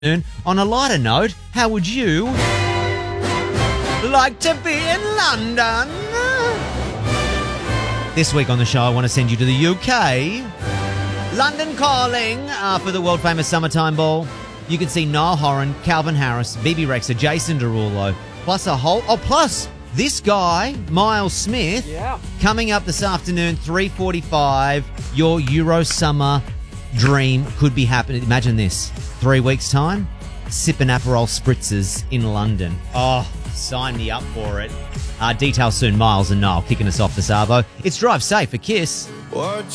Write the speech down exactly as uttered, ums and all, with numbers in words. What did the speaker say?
On a lighter note, how would you like to be in London? This week on the show, I want to send you to the U K. London calling uh, for the world-famous Summertime Ball. You can see Niall Horan, Calvin Harris, B B Rexa, Jason Derulo, plus a whole... Oh, plus this guy, Miles Smith, yeah. coming up this afternoon, three forty-five. Your Euro Summer dream could be happening. Imagine this. Three weeks' time, sipping Aperol spritzers in London. Oh, sign me up for it. Uh, details soon. Miles and Niall kicking us off this arvo. It's Drive Safe for Kiss.